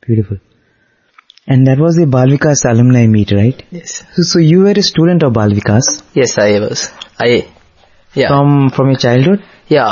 Beautiful. And that was the Bal Vikas alumni meet, right? Yes. So you were a student of Bal Vikas? Yes, I was. Yeah. From your childhood? Yeah,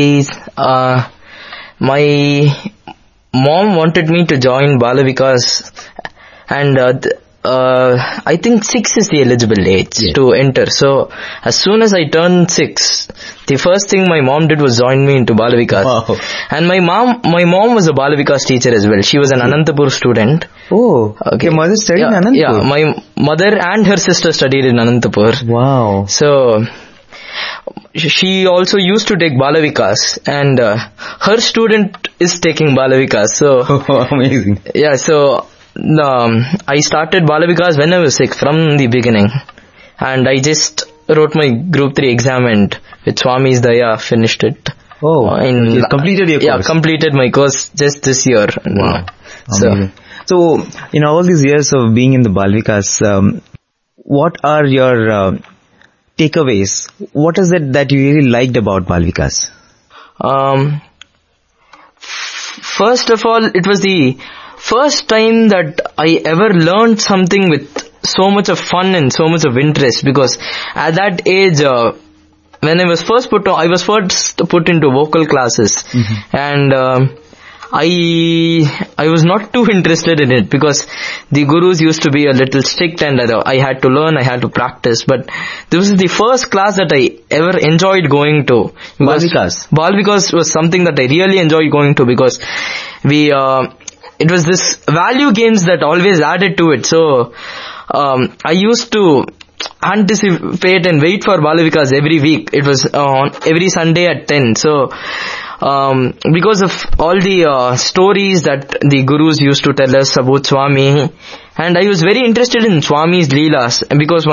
my mom wanted me to join Bala Vikas, and I think 6 is the eligible age to enter. So as soon as I turned 6, the first thing my mom did was join me into Bala Vikas. Wow. And my mom was a Bala Vikas teacher as well. She was an Anantapur student. Oh, okay. Your mother studied in Anantapur? Yeah, my mother and her sister studied in Anantapur. Wow. So she also used to take Bala Vikas, and her student is taking Bala Vikas. So amazing. Yeah, so I started Bala Vikas when I was 6 from the beginning, and I just wrote my Group 3 exam and with Swami's Daya finished it. Oh, you completed your course? Yeah, completed my course just this year. Wow. So in all these years of being in the Bal Vikas, what are your takeaways? What is it that you really liked about Bal Vikas? First of all, it was the first time that I ever learned something with so much of fun and so much of interest, because at that age, when I was first put into vocal classes, and I was not too interested in it because the gurus used to be a little strict and I had to learn, I had to practice. But this was the first class that I ever enjoyed going to. Bal Vikas? Bal Vikas was something that I really enjoyed going to, because it was this value games that always added to it. So I used to anticipate and wait for Bal Vikas every week. It was on every Sunday at 10. So because of all the stories that the gurus used to tell us about Swami, and I was very interested in Swami's Leelas, because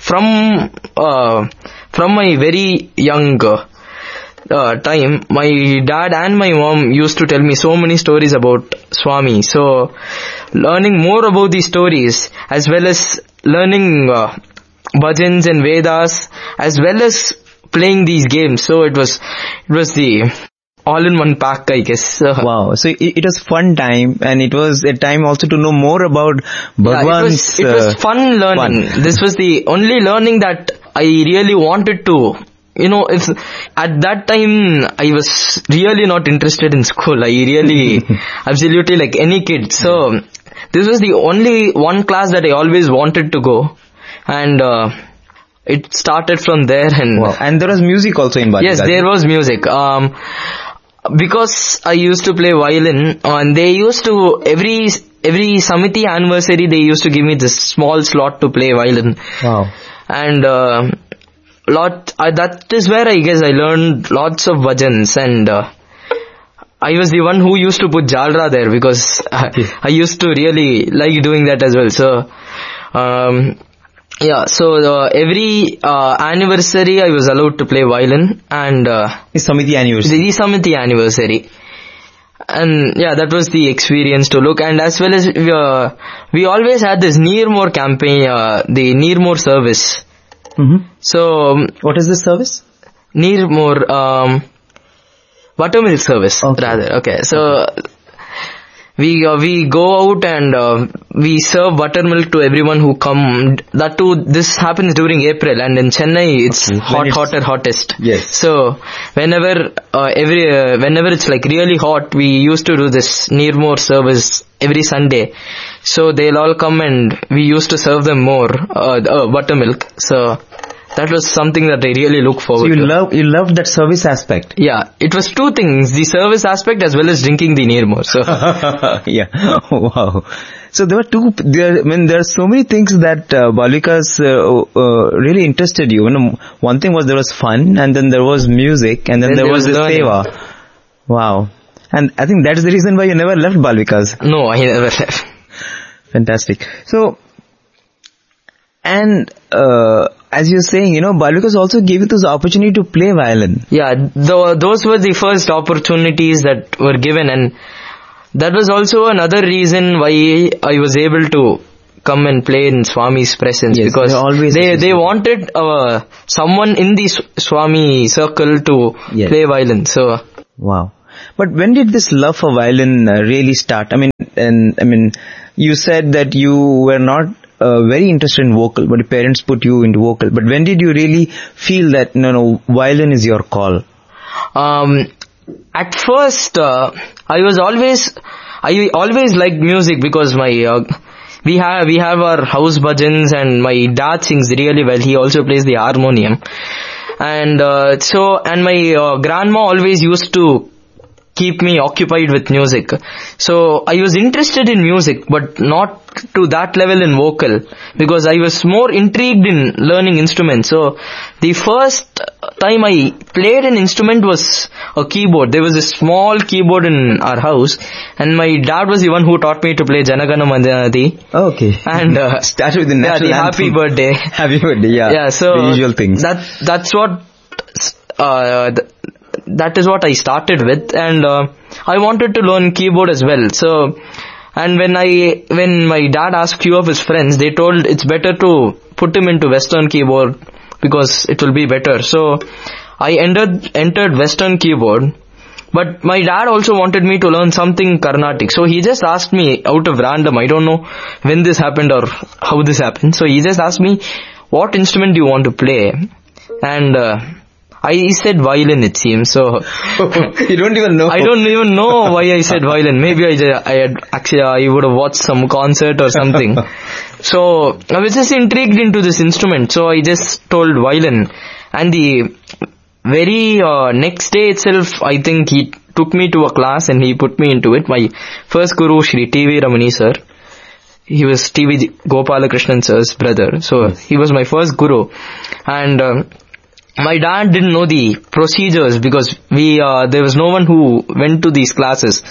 from my very young time, my dad and my mom used to tell me so many stories about Swami. So learning more about these stories, as well as learning bhajans and Vedas, as well as playing these games, so it was the all-in-one pack, I guess. Wow. So it was fun time, and it was a time also to know more about Bhagwan's... it was fun learning. This was the only learning that I really wanted to. If at that time I was really not interested in school. I really, absolutely like any kid. So this was the only one class that I always wanted to go. And it started from there. And there was music also in Bal Vikas? Yes, there was music. Because I used to play violin, and they used to, every Samiti anniversary, they used to give me this small slot to play violin. Wow. And that is where I guess I learned lots of bhajans, and I was the one who used to put Jalra there, because I used to really like doing that as well. So every anniversary I was allowed to play violin, and the Samiti anniversary. And that was the experience to look. And as well as we always had this Neermore campaign, the Neermore service. So what is this service? Neermore buttermilk service, rather. Okay, so we go out and we serve buttermilk to everyone who come. That too, this happens during April, and in Chennai it's hottest. Yes. So whenever it's like really hot, we used to do this Neermore service every Sunday. So they'll all come and we used to serve them more buttermilk. So that was something that I really look forward to. So you loved that service aspect? Yeah, it was two things, the service aspect as well as drinking the Neermore. So yeah, wow. So there are so many things that Bal Vikas really interested you. One thing was there was fun, and then there was music, and then there was this seva. Wow. And I think that's the reason why you never left Bal Vikas. No, I never left. Fantastic. So, and as you're saying, Bal Vikas also gave you this opportunity to play violin. Yeah, those were the first opportunities that were given, and that was also another reason why I was able to come and play in Swami's presence, because they wanted someone in the Swami circle to play violin. So wow. But when did this love for violin really start? I mean, you said that you were not very interested in vocal, but your parents put you into vocal. But when did you really feel that no, violin is your call? At first, I always liked music because we have our house bhajans, and my dad sings really well. He also plays the harmonium. And my grandma always used to keep me occupied with music. So I was interested in music, but not to that level in vocal, because I was more intrigued in learning instruments. So the first time I played an instrument was a keyboard. There was a small keyboard in our house, and my dad was the one who taught me to play Janagana Manadi. Okay. And start with the national the happy birthday. Happy birthday, yeah. Yeah, so the usual things. That's what that is what I started with, and I wanted to learn keyboard as well. So, and when my dad asked few of his friends, they told it's better to put him into Western keyboard because it will be better. So I entered Western keyboard, but my dad also wanted me to learn something Carnatic. So he just asked me out of random, I don't know when this happened or how this happened. So he just asked me, what instrument do you want to play? And I said violin, it seems. So you don't even know. I don't even know why I said violin. Maybe I would have watched some concert or something. So I was just intrigued into this instrument. So I just told violin. And the very next day itself, I think he took me to a class and he put me into it. My first guru, Shri T.V. Ramani sir. He was T.V. Gopalakrishnan sir's brother. So he was my first guru. And my dad didn't know the procedures because there was no one who went to these classes.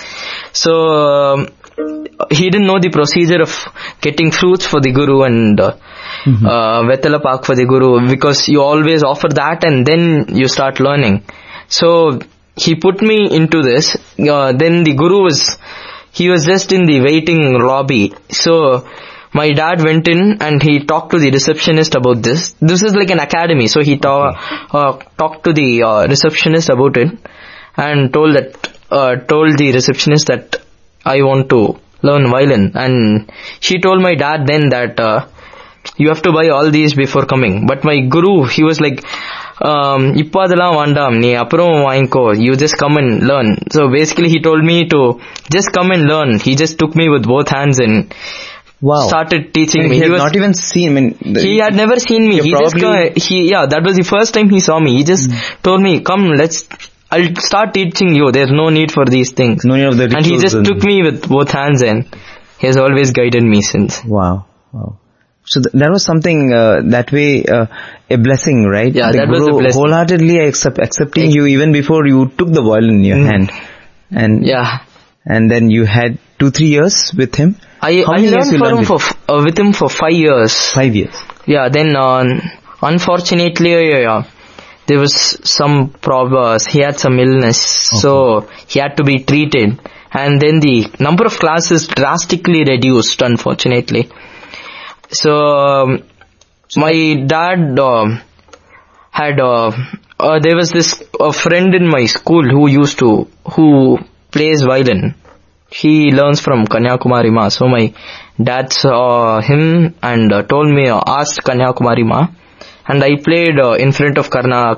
So he didn't know the procedure of getting fruits for the guru and Vetala Pak for the guru, because you always offer that and then you start learning. So he put me into this. Then the guru was just in the waiting lobby. So my dad went in and he talked to the receptionist about this. This is like an academy, so he talked to the receptionist about it and told the receptionist that I want to learn violin. And she told my dad then that you have to buy all these before coming. But my guru, he was like, இப்போதெல்லாம் வேண்டாம், நீ அப்புறம் வாங்கிக்கோ, you just come and learn. So basically he told me to just come and learn. He just took me with both hands and started teaching me. He had not even seen me. He had never seen me. That was the first time he saw me. He just told me, come, I'll start teaching you. There's no need for these things. No need of the rituals. And he just took me with both hands and he has always guided me since. Wow. So that was something that way a blessing, right? Yeah, that was a blessing. Wholeheartedly accepting you even before you took the violin in your hand. And then you had 2-3 years with him. I learned with him for 5 years. 5 years. Yeah, then unfortunately there was some problems. He had some illness, so he had to be treated. And then the number of classes drastically reduced, unfortunately. So my dad had there was a friend in my school who plays violin. He learns from Kanyakumari Ma. So my dad saw him and told me, asked Kanyakumari Ma. And I played in front of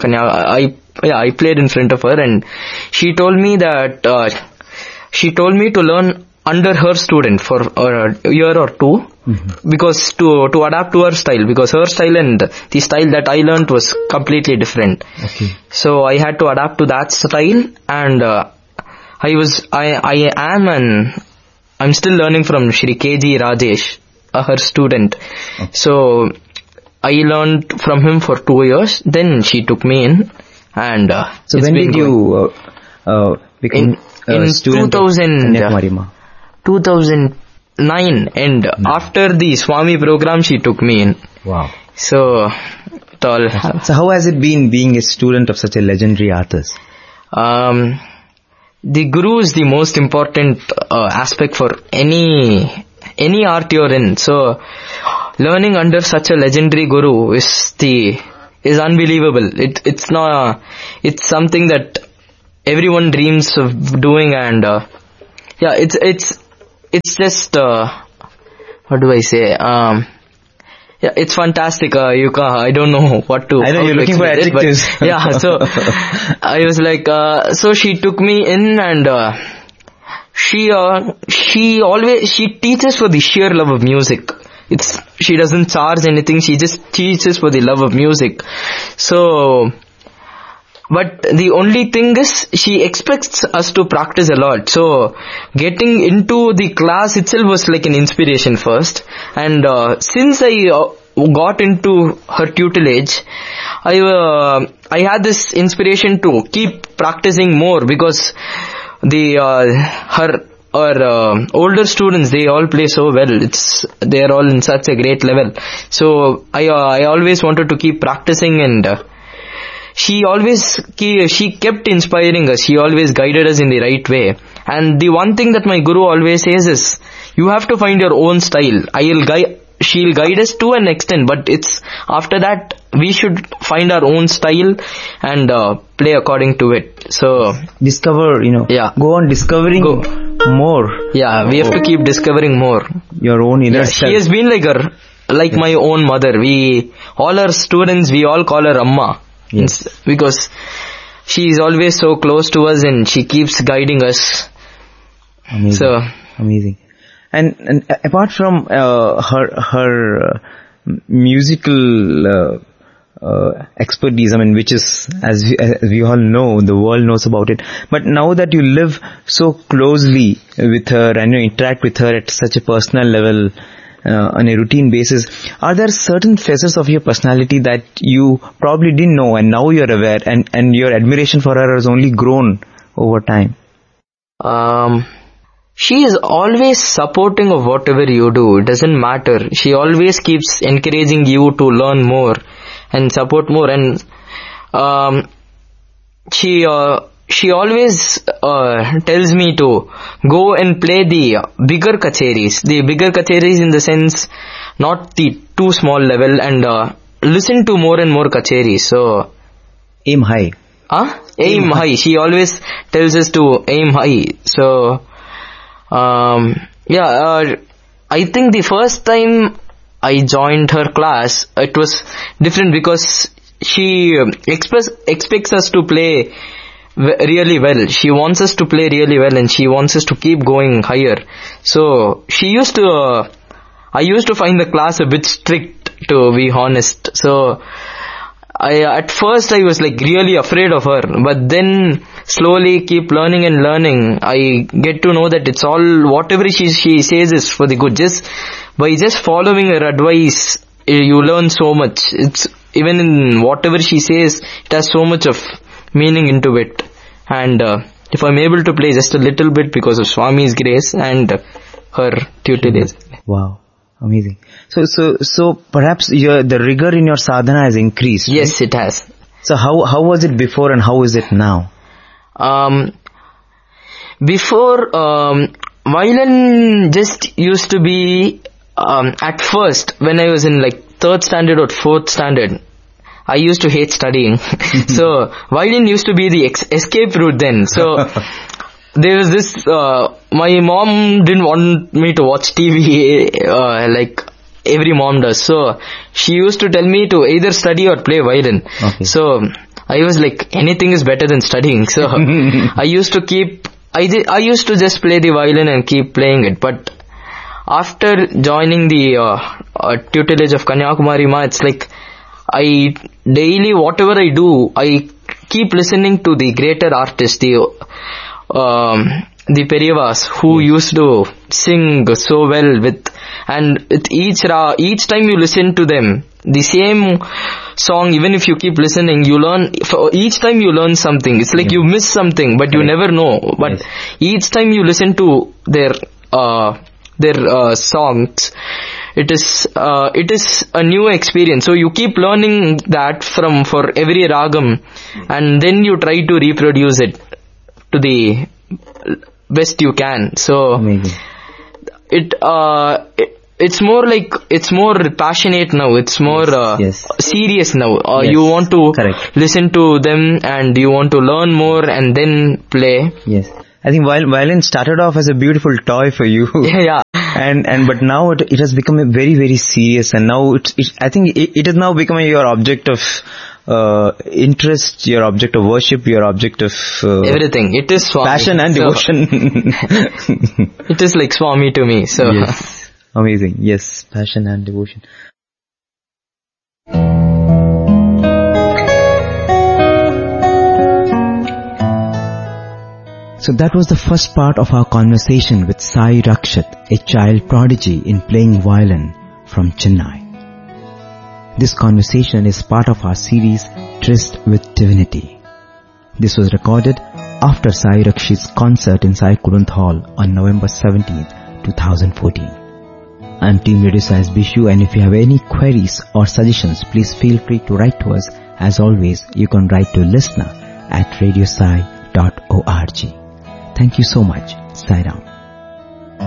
I played in front of her, and she told me to learn under her student for a year or two, because to adapt to her style, because her style and the style that I learned was completely different. Okay. So I had to adapt to that style, and I'm still learning from Shri K.G. Rajesh, her student. Okay. So I learned from him for 2 years. Then she took me in, and so when did you become in student 2009, and after the Swami program she took me in. Wow. So how has it been being a student of such a legendary artist? The guru is the most important aspect for any art you're in. So learning under such a legendary guru is unbelievable. It's something that everyone dreams of doing, and yeah, it's just what do I say? Yeah, it's fantastic. I don't know what to. I know you're looking for adjectives. Yeah, so I was like, so she took me in, and she teaches for the sheer love of music. She doesn't charge anything. She just teaches for the love of music. So, but the only thing is, she expects us to practice a lot. So, getting into the class itself was like an inspiration first. And since I got into her tutelage, I had this inspiration to keep practicing more, because her older students, they all play so well. They are all in such a great level. So I always wanted to keep practicing, and she kept inspiring us. She always guided us in the right way. And the one thing that my guru always says is, you have to find your own style. She'll guide us to an extent, but it's after that we should find our own style and play according to it. So discover, yeah, go on discovering more. Yeah, we have to keep discovering more. Your own inner self. She has been like my own mother. All our students, we all call her Amma. Yes. Because she is always so close to us, and she keeps guiding us. Amazing. So amazing. And apart from her musical expertise, which is, as we all know, the world knows about it. But now that you live so closely with her and you interact with her at such a personal level on a routine basis, are there certain facets of your personality that you probably didn't know and now you're aware, and your admiration for her has only grown over time? She is always supporting of whatever you do. It doesn't matter. She always keeps encouraging you to learn more and support more. And she always tells me to go and play the bigger kacheris. The bigger kacheris in the sense, not the too small level, and listen to more and more kacheris. So aim high. Aim high. She always tells us to aim high. So I think the first time I joined her class, it was different, because she expects us to play really well. She wants us to play really well, and she wants us to keep going higher. So I used to find the class a bit strict, to be honest. So at first I was really afraid of her, but then slowly keep learning and learning, I get to know that it's all, whatever she says is for the good. By following her advice, you learn so much. It's even in whatever she says, it has so much of meaning into it. And if I'm able to play just a little bit because of Swami's grace and her tutelage. Wow. Amazing. So perhaps the rigor in your sadhana has increased. Yes, right? It has. So how was it before and how is it now? Before, violin just used to be, at first, when I was in 3rd standard or 4th standard, I used to hate studying. So violin used to be the escape route then. So there was this, my mom didn't want me to watch TV like every mom does. So she used to tell me to either study or play violin. Okay. So I was like, anything is better than studying. So I used to just play the violin and keep playing it. But after joining the tutelage of Kanyakumari Ma, it's like I daily, whatever I do, I keep listening to the greater artists, the Periyavas, who used to sing so well and with each time you listen to them, the same song, even if you keep listening, you learn, each time you learn something. It's like you miss something, but you never know. But each time you listen to their songs, it is a new experience. So you keep learning that for every ragam, and then you try to reproduce it to the best you can. So amazing. it's more passionate now. It's more serious now. You want to listen to them and you want to learn more and then play. Yes. I think violin started off as a beautiful toy for you. Yeah. But now it has become a very, very serious, and now I think it is now becoming your object of interest, your object of worship, your object of everything. It is Swami. Passion and devotion. It is like Swami to me. So yes. Amazing. Yes, passion and devotion. So that was the first part of our conversation with Sai Rakshat, a child prodigy in playing violin from Chennai. This conversation is part of our series Tryst with Divinity. This was recorded after Sai Rakshat's concert in Sai Kurant Hall on November 17th, 2014. I'm Team Radio Sai's Bishu, and if you have any queries or suggestions, please feel free to write to us. As always, you can write to listener@radiosai.org. Thank you so much. Sai Ram.